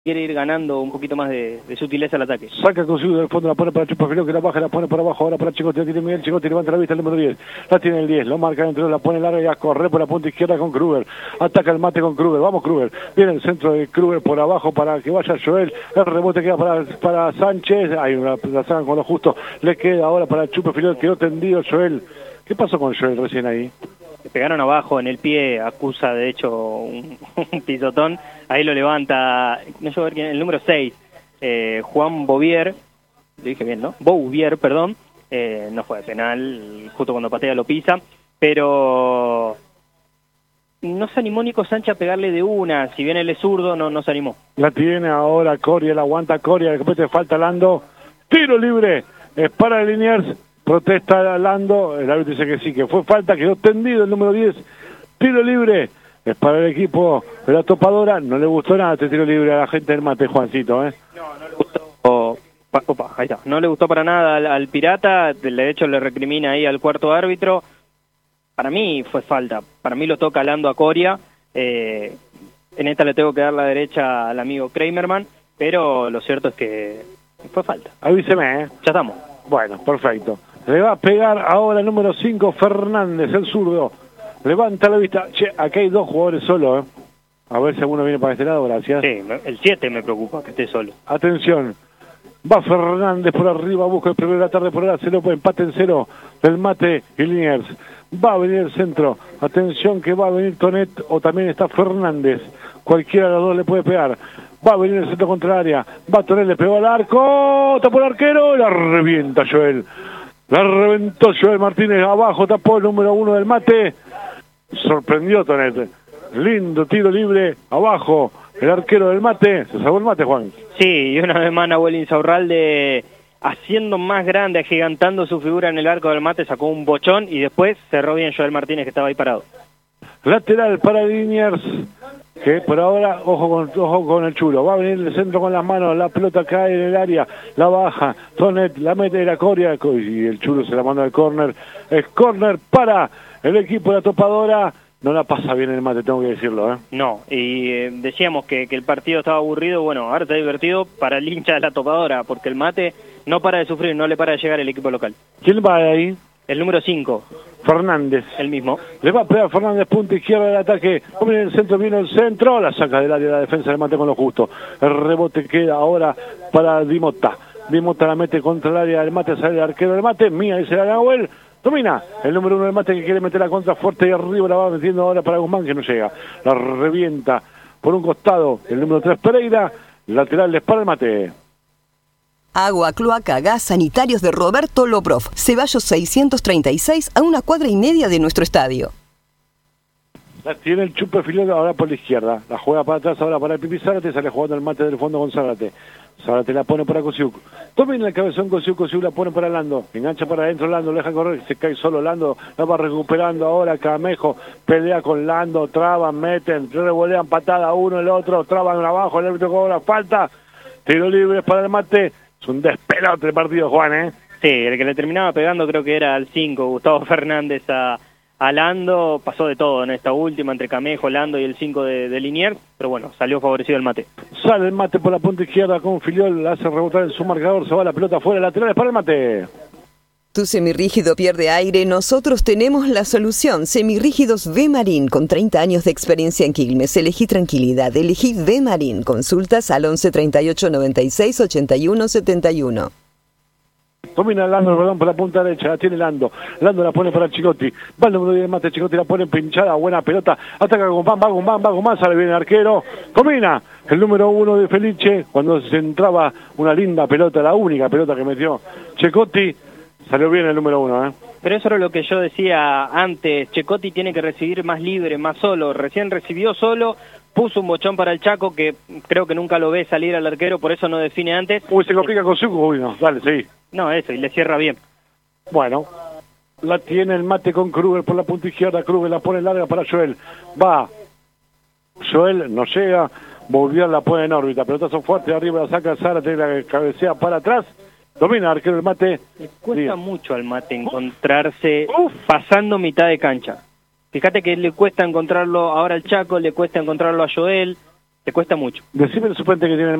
quiere ir ganando un poquito más de sutileza al ataque. Saca consigo del fondo, la pone para Chupafilo, que la baja, la pone por abajo, ahora para Chicote, la tiene Miguel, Chicote levanta la vista el número 10, la tiene el 10, lo marca dentro, la pone larga y a correr por la punta izquierda con Kruger, ataca el mate con Kruger, vamos Kruger, viene el centro de Kruger por abajo para que vaya Joel, el rebote queda para Sánchez, hay una la sacan con lo justo, le queda ahora para Chupafilo, quedó tendido Joel. ¿Qué pasó con Joel recién ahí? Le pegaron abajo en el pie, acusa de hecho un pisotón, ahí lo levanta, no sé ver quién, el número 6, Juan Bouvier, lo dije bien, ¿no? Bouvier, perdón, no fue penal, justo cuando patea lo pisa, pero no se animó Nico Sánchez a pegarle de una, si bien él es zurdo, no se animó. La tiene ahora Coria, la aguanta Coria, después te falta Lando, tiro libre, es para Liniers. Protesta Lando, el árbitro dice que sí, que fue falta, quedó tendido el número 10, tiro libre, es para el equipo de la topadora, no le gustó nada este tiro libre a la gente del mate, Juancito, ¿eh? No le gustó, ahí está, no le gustó para nada al Pirata, de hecho le recrimina ahí al cuarto árbitro, para mí fue falta, para mí lo toca Lando a Coria, en esta le tengo que dar la derecha al amigo Kramerman, pero lo cierto es que fue falta. Avíseme, ¿eh? Ya estamos. Bueno, perfecto. Le va a pegar ahora el número 5, Fernández, el zurdo. Levanta la vista. Che, acá hay dos jugadores solos, ¿eh? A ver si alguno viene para este lado, gracias. Sí, el 7 me preocupa, que esté solo. Atención. Va Fernández por arriba, busca el primero de la tarde por ahora, empate en 0 del mate y Liniers. Va a venir el centro. Atención que va a venir Tonet o también está Fernández. Cualquiera de los dos le puede pegar. Va a venir el centro contra el área. Va Tonet, le pegó al arco. Tapó el arquero. La revienta Joel. La reventó Joel Martínez. Abajo tapó el número 1 del mate. Sorprendió Tonet. Lindo tiro libre. Abajo el arquero del mate. Se salvó el mate, Juan. Sí, y una vez más Nahuel Insaurralde haciendo más grande, agigantando su figura en el arco del mate, sacó un bochón y después cerró bien Joel Martínez que estaba ahí parado. Lateral para Liniers, que por ahora, ojo con el chulo, va a venir el centro con las manos, la pelota cae en el área, la baja, Tonet la mete de la Coria, y el chulo se la manda al córner, es córner para el equipo de la topadora, no la pasa bien el mate, tengo que decirlo, ¿eh? No, y decíamos que el partido estaba aburrido, bueno, ahora está divertido para el hincha de la topadora, porque el mate no para de sufrir, no le para de llegar el equipo local. ¿Quién va ahí? El número 5. Fernández. El mismo. Le va a pegar Fernández, punta izquierda del ataque. Viene el centro, viene el centro. La saca del área de la defensa del mate con lo justo. El rebote queda ahora para Dimota. Dimota la mete contra el área del mate, sale el arquero del mate. Mía, dice la Nahuel. Domina el número 1 del mate que quiere meter la contra fuerte y arriba la va metiendo ahora para Guzmán que no llega. La revienta por un costado el número 3 Pereira. Lateral les para el mate. Agua, cloaca, gas, sanitarios de Roberto Loprov. Ceballos 636 a 1,5 cuadras de nuestro estadio. La tiene el Chupafilo ahora por la izquierda. La juega para atrás ahora para el Pipi Zárate. Sale jugando el mate del fondo con Zárate. Zárate la pone para Kosiuk. Domina el cabezón Kosiuk. Kosiuk la pone para Lando. Engancha para adentro Lando. Lo deja correr. Se cae solo Lando. La va recuperando ahora Camejo. Pelea con Lando. Traban, meten. Revolean patada uno el otro. Traban abajo. El árbitro cobra falta. Tiro libre para el mate. Es un despelote el partido, Juan, ¿eh? Sí, el que le terminaba pegando creo que era al 5, Gustavo Fernández a Lando. Pasó de todo en esta última, entre Camejo, Lando y el 5 de Liniers, pero bueno, salió favorecido el mate. Sale el mate por la punta izquierda con Filiol, la hace rebotar en su marcador, se va la pelota afuera, laterales para el mate. Tu semirrígido pierde aire, nosotros tenemos la solución. Semirrígidos V-Marín, con 30 años de experiencia en Quilmes. Elegí tranquilidad, elegí V-Marín. Consultas al 11 38 96 81 71. Domina Lando, perdón, por la punta derecha, la tiene Lando. Lando la pone para Chicotti. Va el número 10 de mate, Chicotti la pone pinchada, buena pelota. Ataca con Guzmán, va Guzmán, sale bien el arquero. Domina el número 1 de Felice. Cuando se entraba una linda pelota, la única pelota que metió Chicotti. Salió bien el número 1, ¿eh? Pero eso era lo que yo decía antes. Checotti tiene que recibir más libre, más solo. Recién recibió solo, puso un bochón para el Chaco, que creo que nunca lo ve salir al arquero, por eso no define antes. Uy, se complica con su... Uy, no, dale, sí. No, eso, y le cierra bien. Bueno, la tiene el mate con Kruger por la punta izquierda. Kruger la pone larga para Joel. Va. Joel no llega. Volvió, la pone en órbita. Pelotazo fuerte, arriba la saca Zárate, la cabecea para atrás. Domina arquero el mate. Le cuesta mucho al mate encontrarse pasando mitad de cancha. Fíjate que le cuesta encontrarlo ahora al Chaco, le cuesta encontrarlo a Joel. te cuesta mucho. Decime el suplente que tiene el